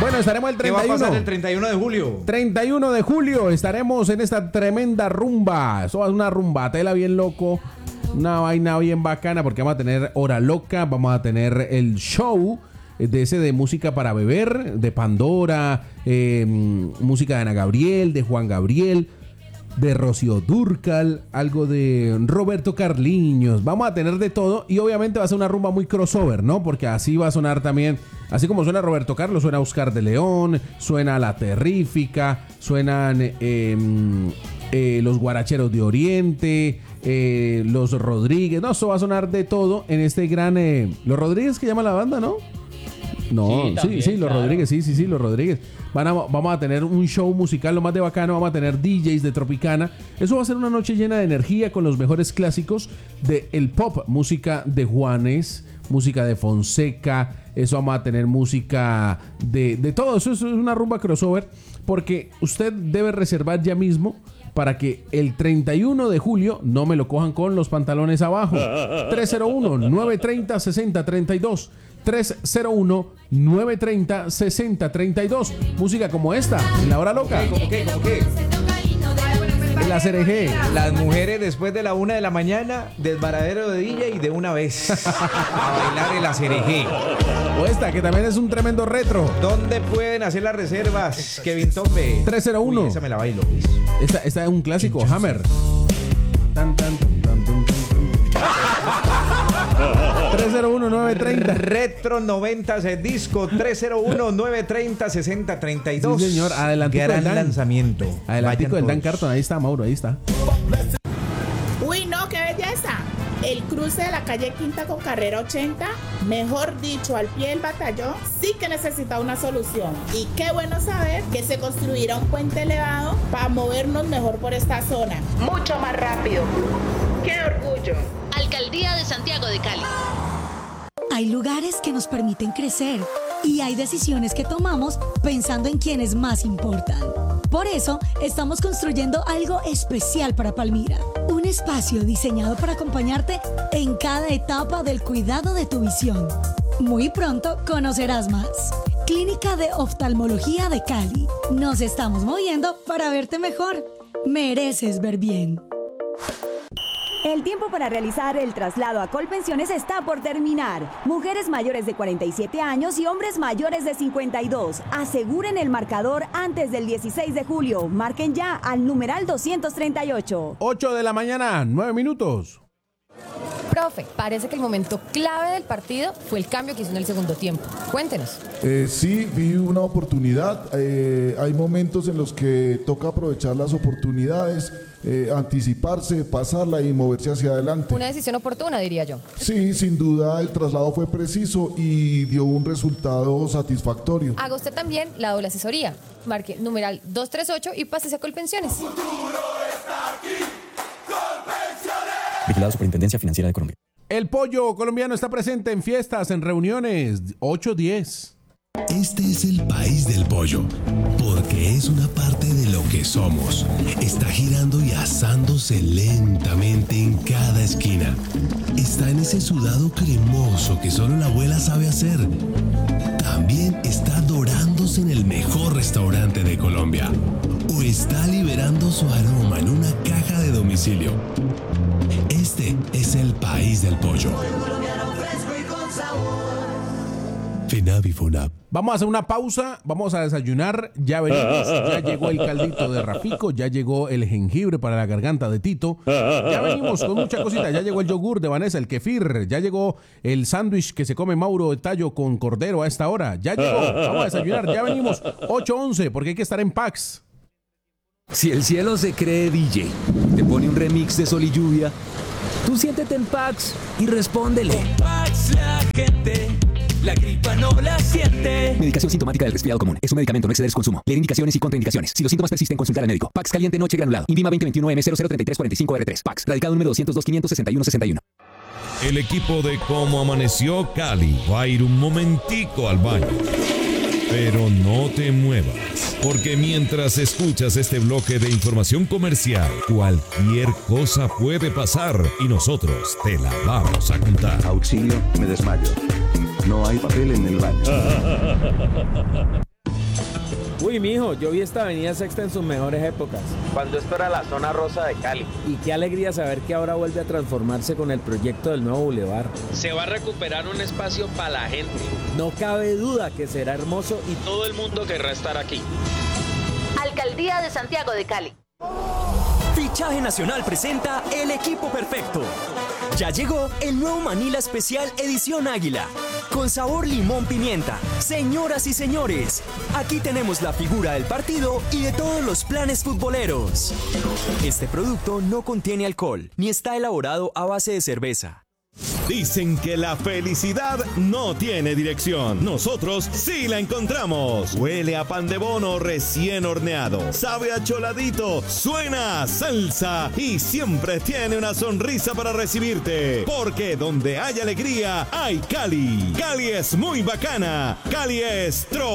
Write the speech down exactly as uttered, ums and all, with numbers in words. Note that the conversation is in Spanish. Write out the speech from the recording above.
Bueno, estaremos el treinta y uno. ¿Qué va a pasar el treinta y uno de julio? treinta y uno de julio estaremos en esta tremenda rumba. Eso es una rumbatela bien loco. Una vaina bien bacana porque vamos a tener hora loca. Vamos a tener el show de ese de música para beber, de Pandora, eh, música de Ana Gabriel, de Juan Gabriel, de Rocío Dúrcal, algo de Roberto Carliños. Vamos a tener de todo y obviamente va a ser una rumba muy crossover, ¿no? Porque así va a sonar también, así como suena Roberto Carlos, suena Oscar de León, suena La Terrífica, suenan eh, eh, los Guaracheros de Oriente, eh, los Rodríguez. No, eso va a sonar de todo en este gran... Eh, los Rodríguez que llama la banda, ¿no? No, sí, también, sí, sí, los claro. Rodríguez, sí, sí, sí, los Rodríguez. Van a, vamos a tener un show musical, lo más de bacano, vamos a tener D Js de Tropicana. Eso va a ser una noche llena de energía con los mejores clásicos del pop, música de Juanes, música de Fonseca, eso vamos a tener música de, de todo, eso es una rumba crossover, porque usted debe reservar ya mismo para que el treinta y uno de julio no me lo cojan con los pantalones abajo. tres cero uno, nueve tres cero, seis cero tres dos tres cero uno, nueve tres cero, seis cero tres dos. Música como esta, en la hora loca. ¿Cómo qué? ¿Cómo qué? En la C R G. Las mujeres después de la una de la mañana, desbaradero de D J y de una vez a bailar en la C R G. O esta, que también es un tremendo retro. ¿Dónde pueden hacer las reservas, Kevin Tombe? tres cero uno. Uy, esa me la bailo. Esta, esta es un clásico, Hammer. Tan, tan, tan, tan, tan, tan. tres cero uno, nueve tres cero. Retro noventas el disco tres cero uno, nueve tres cero, seis cero tres dos. Sí, señor, adelantico gran del Dan. lanzamiento. Adelantico del Dan Carton, ahí está, Mauro, ahí está. Uy, no, qué belleza. El cruce de la calle Quinta con Carrera ochenta, mejor dicho, al pie del batallón, sí que necesita una solución. Y qué bueno saber que se construirá un puente elevado para movernos mejor por esta zona. Mucho más rápido. ¡Qué orgullo! Alcaldía de Santiago de Cali. Hay lugares que nos permiten crecer y hay decisiones que tomamos pensando en quienes más importan. Por eso, estamos construyendo algo especial para Palmira. Un espacio diseñado para acompañarte en cada etapa del cuidado de tu visión. Muy pronto conocerás más. Clínica de Oftalmología de Cali. Nos estamos moviendo para verte mejor. Mereces ver bien. El tiempo para realizar el traslado a Colpensiones está por terminar. Mujeres mayores de cuarenta y siete años y hombres mayores de cincuenta y dos. Aseguren el marcador antes del dieciséis de julio. Marquen ya al numeral doscientos treinta y ocho. ocho de la mañana, nueve minutos. Profe, parece que el momento clave del partido fue el cambio que hizo en el segundo tiempo. Cuéntenos. Eh, sí, vi una oportunidad. Eh, hay momentos en los que toca aprovechar las oportunidades, eh, anticiparse, pasarla y moverse hacia adelante. Una decisión oportuna, diría yo. Sí, sin duda el traslado fue preciso y dio un resultado satisfactorio. Haga usted también la doble asesoría. Marque numeral doscientos treinta y ocho y pásese a Colpensiones. Vigilado Superintendencia Financiera de Colombia. El pollo colombiano está presente en fiestas, en reuniones, ocho diez. Este es el país del pollo, porque es una parte de lo que somos. Está girando y asándose lentamente en cada esquina. Está en ese sudado cremoso que solo la abuela sabe hacer. También está dorándose en el mejor restaurante de Colombia. O está liberando su aroma en una caja de domicilio. Este es el país del pollo. FENAVI FONAP. Vamos a hacer una pausa, vamos a desayunar, ya venimos, ya llegó el caldito de Rafico, ya llegó el jengibre para la garganta de Tito, ya venimos con mucha cosita, ya llegó el yogur de Vanessa, el kefir, ya llegó el sándwich que se come Mauro de Tallo con cordero a esta hora, ya llegó, vamos a desayunar, ya venimos, ocho once, porque hay que estar en Pax. Si el cielo se cree D J, te pone un remix de Sol y Lluvia, tú siéntete en Pax y respóndele. Con Pax la gente, la gripa no la siente. Medicación sintomática del resfriado común. Es un medicamento, no exceder su consumo. Leer indicaciones y contraindicaciones. Si los síntomas persisten, consultar al médico. Pax caliente noche granulado. Invima veinte veintiuno M cero cero treinta y tres cuarenta y cinco R tres. Pax. Radicado número doscientos dos, quinientos sesenta y uno sesenta y uno. El equipo de Cómo Amaneció Cali va a ir un momentico al baño. Pero no te muevas, porque mientras escuchas este bloque de información comercial, cualquier cosa puede pasar y nosotros te la vamos a contar. Auxilio, me desmayo. No hay papel en el baño. Uy, mijo, yo vi esta avenida Sexta en sus mejores épocas. Cuando esto era la zona rosa de Cali. Y qué alegría saber que ahora vuelve a transformarse con el proyecto del nuevo bulevar. Se va a recuperar un espacio para la gente. No cabe duda que será hermoso y todo el mundo querrá estar aquí. Alcaldía de Santiago de Cali. Fichaje Nacional presenta El Equipo Perfecto. Ya llegó el nuevo Manila Especial Edición Águila, con sabor limón pimienta. Señoras y señores, aquí tenemos la figura del partido y de todos los planes futboleros. Este producto no contiene alcohol, ni está elaborado a base de cerveza. Dicen que la felicidad no tiene dirección. Nosotros sí la encontramos. Huele a pan de bono recién horneado. Sabe a choladito. Suena a salsa. Y siempre tiene una sonrisa para recibirte. Porque donde hay alegría, hay Cali. Cali es muy bacana. Cali es tro.